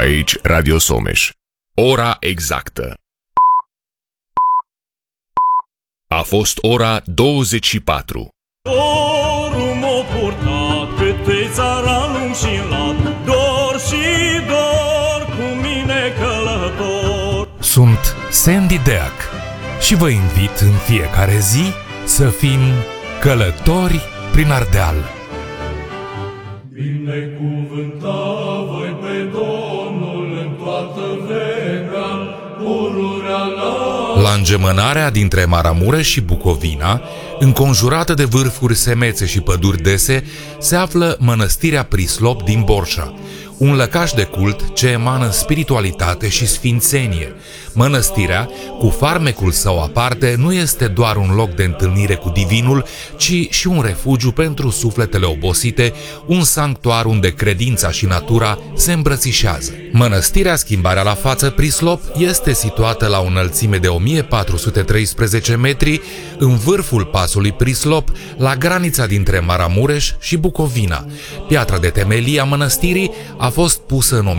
Aici Radio Someș. Ora exactă. A fost ora 24. Dorul m-o purtat pe țaranul și lat, dor și dor cu mine călător. Sunt Sandy Deac și vă invit în fiecare zi să fim călători prin Ardeal. Binecuvânta voi pe Domnul în toată vremea, pururea La îngemănarea dintre Maramureș și Bucovina, înconjurată de vârfuri semețe și păduri dese, se află mănăstirea Prislop din Borșa, un lăcaș de cult ce emană spiritualitate și sfințenie. Mănăstirea, cu farmecul său aparte, nu este doar un loc de întâlnire cu divinul, ci și un refugiu pentru sufletele obosite, un sanctuar unde credința și natura se îmbrățișează. Mănăstirea Schimbarea la față Prislop este situată la o înălțime de 1413 metri, în vârful pasului Prislop, la granița dintre Maramureș și Bucovina. Piatra de temelie a mănăstirii a fost pusă în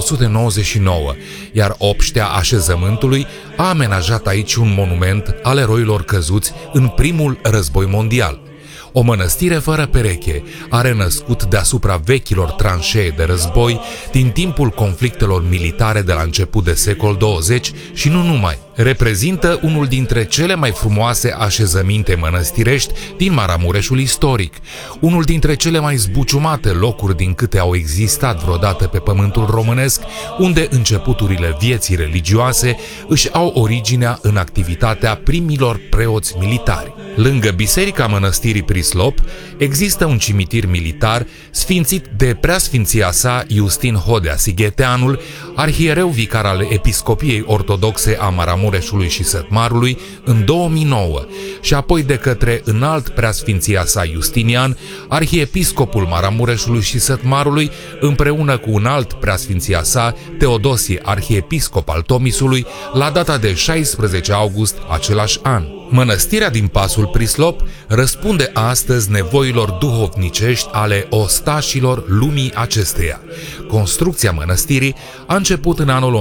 1999, iar obștea așezământului a amenajat aici un monument al eroilor căzuți în primul război mondial. O mănăstire fără pereche a renăscut deasupra vechilor tranșee de război din timpul conflictelor militare de la început de secol 20 și nu numai. Reprezintă unul dintre cele mai frumoase așezăminte mănăstirești din Maramureșul istoric, unul dintre cele mai zbuciumate locuri din câte au existat vreodată pe pământul românesc, unde începuturile vieții religioase își au originea în activitatea primilor preoți militari. Lângă biserica mănăstirii Prislop există un cimitir militar sfințit de preasfinția sa Iustin Hodea Sigheteanul, arhiereu vicar al Episcopiei Ortodoxe a Maramureșului și Sătmarului în 2009 și apoi de către înalt preasfinția sa Justinian, arhiepiscopul Maramureșului și Sătmarului, împreună cu înalt preasfinția sa Teodosie, arhiepiscop al Tomisului, la data de 16 august același an. Mănăstirea din pasul Prislop răspunde astăzi nevoilor duhovnicești ale ostașilor lumii acesteia. Construcția mănăstirii a început în anul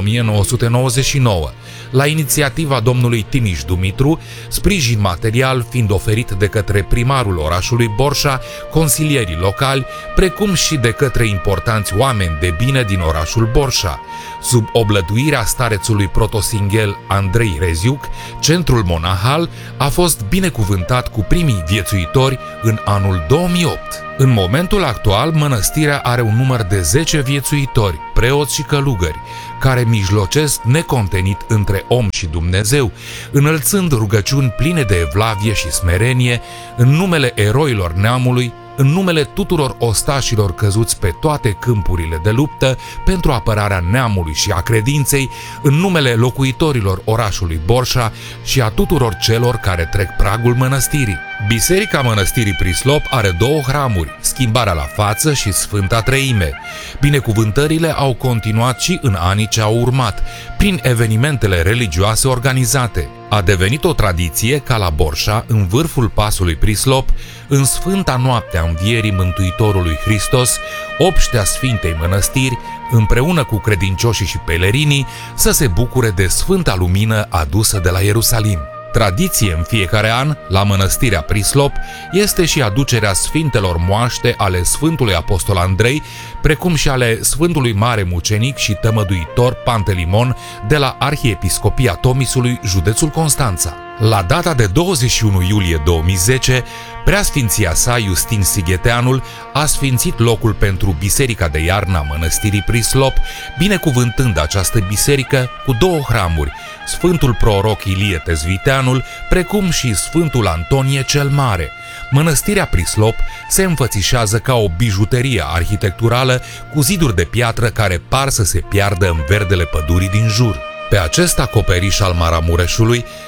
1999, la inițiativa domnului Timiș Dumitru, sprijin material fiind oferit de către primarul orașului Borșa, consilierii locali, precum și de către importanți oameni de bine din orașul Borșa. Sub oblăduirea starețului protosinghel Andrei Reziuc, centrul monahal a fost binecuvântat cu primii viețuitori în anul 2008. În momentul actual, mănăstirea are un număr de 10 viețuitori, preoți și călugări, care mijlocesc necontenit între om și Dumnezeu, înălțând rugăciuni pline de evlavie și smerenie în numele eroilor neamului, în numele tuturor ostașilor căzuți pe toate câmpurile de luptă pentru apărarea neamului și a credinței, în numele locuitorilor orașului Borșa și a tuturor celor care trec pragul mănăstirii. Biserica mănăstirii Prislop are două hramuri, Schimbarea la față și Sfânta Treime. Binecuvântările au continuat și în anii ce au urmat, prin evenimentele religioase organizate. A devenit o tradiție ca la Borșa, în vârful pasului Prislop, în Sfânta Noapte a Învierii Mântuitorului Hristos, obștea Sfintei Mănăstiri, împreună cu credincioșii și pelerinii, să se bucure de sfânta lumină adusă de la Ierusalim. Tradiție în fiecare an, la mănăstirea Prislop, este și aducerea sfintelor moaște ale Sfântului Apostol Andrei, precum și ale Sfântului Mare Mucenic și Tămăduitor Pantelimon de la Arhiepiscopia Tomisului, județul Constanța. La data de 21 iulie 2010, preasfinția sa Iustin Sigheteanul a sfințit locul pentru biserica de iarnă a mănăstirii Prislop, binecuvântând această biserică cu două hramuri, Sfântul Proroc Ilie Tezviteanul, precum și Sfântul Antonie cel Mare. Mănăstirea Prislop se înfățișează ca o bijuterie arhitecturală cu ziduri de piatră care par să se piardă în verdele pădurii din jur. Pe acest acoperiș al Maramureșului,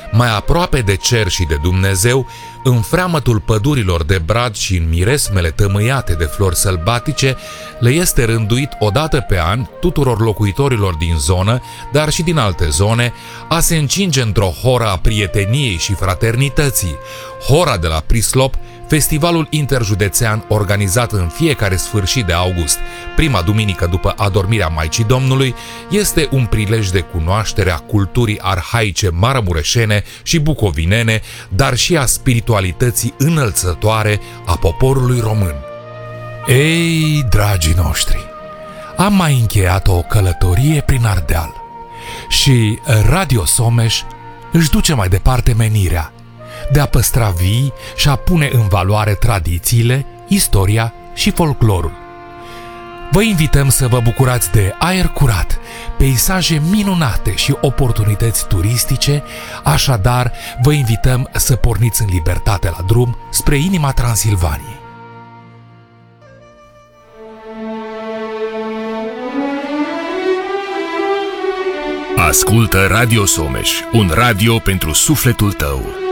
mai aproape de cer și de Dumnezeu, în freamătul pădurilor de brad și în miresmele tămâiate de flori sălbatice, le este rânduit odată pe an tuturor locuitorilor din zonă, dar și din alte zone, a se încinge într-o horă a prieteniei și fraternității, hora de la Prislop, festivalul interjudețean organizat în fiecare sfârșit de august, prima duminică după adormirea Maicii Domnului, este un prilej de cunoaștere a culturii arhaice maramureșene și bucovinene, dar și a spiritualității înălțătoare a poporului român. Ei, dragii noștri, am mai încheiat o călătorie prin Ardeal și Radio Someș își duce mai departe menirea de a păstra vii și a pune în valoare tradițiile, istoria și folclorul. Vă invităm să vă bucurați de aer curat, peisaje minunate și oportunități turistice, așadar vă invităm să porniți în libertate la drum spre inima Transilvaniei. Ascultă Radio Someș, un radio pentru sufletul tău.